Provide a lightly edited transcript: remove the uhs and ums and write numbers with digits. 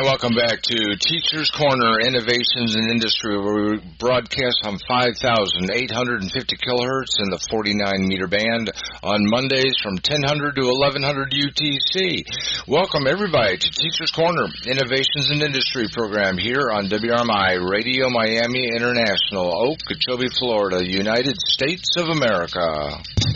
welcome back to Teachers Corner Innovations in Industry, where we broadcast on 5,850 kilohertz in the 49-meter band on Mondays from 1000 to 1100 UTC. Welcome, everybody, to Teachers Corner Innovations in Industry program here on WRMI Radio Miami International, Okeechobee, Florida, United States of America.